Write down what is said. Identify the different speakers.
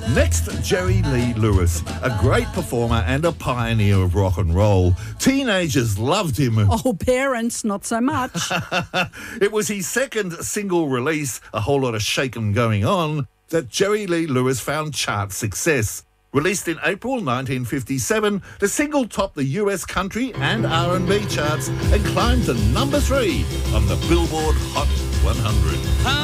Speaker 1: Next, Jerry Lee Lewis, a great performer and a pioneer of rock and roll. Teenagers loved him.
Speaker 2: Oh, parents, not so much.
Speaker 1: It was his second single release, A Whole Lot of Shakin' Going On, that Jerry Lee Lewis found chart success. Released in April 1957, the single topped the US country and R&B charts and climbed to number 3 on the Billboard Hot 100.